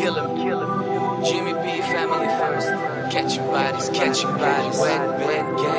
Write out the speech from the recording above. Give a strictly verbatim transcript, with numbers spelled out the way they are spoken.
kill him. Jimmy B, family first. Catching bodies, catching bodies. Wet, wet, gang.